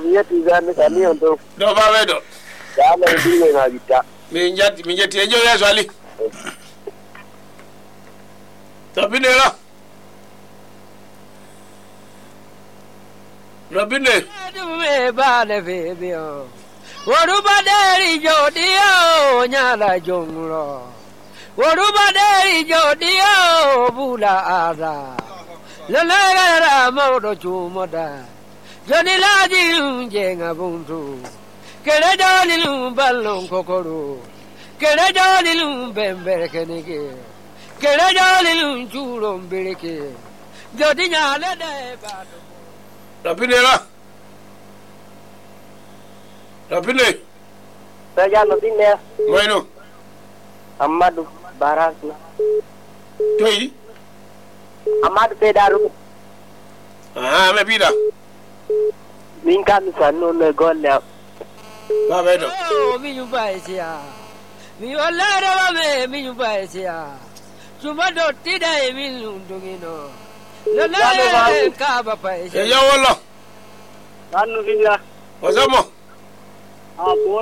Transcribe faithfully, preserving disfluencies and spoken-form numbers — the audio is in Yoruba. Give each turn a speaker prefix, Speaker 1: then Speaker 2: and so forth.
Speaker 1: vieti vya kanio ndo.
Speaker 2: Do ba wedo.
Speaker 1: Ya na ndile na vita.
Speaker 2: Minjati minjati ejo ya swali. Tabinela. Rabine.
Speaker 3: Me ba le bebio. Worubaderi jodio nyala jongro. Worubaderi jodio bula ada. Lalara modo chumoda. Joni laji jenga buntu. Kere joli lum ballon kokoro. Kere joli lum bember kenege. Kere joli lum churom bereke. Jodi nyale de bado.
Speaker 2: Rabinela. Rabine.
Speaker 1: Saya Rabine.
Speaker 2: Bueno.
Speaker 1: Amadu Barakna.
Speaker 2: Toi.
Speaker 1: Amadu Pedaru.
Speaker 2: Ah, me pida.
Speaker 1: Minka misano ne golle.
Speaker 2: Ba wedo.
Speaker 3: Oh, mi yubaisia. Mi wallara ba me mi yubaisia. Cuma do tidak mi lundungino. Lalara ka ba paisia.
Speaker 2: Ya wala.
Speaker 1: Anu villa.
Speaker 2: Wazamo.
Speaker 1: Ah,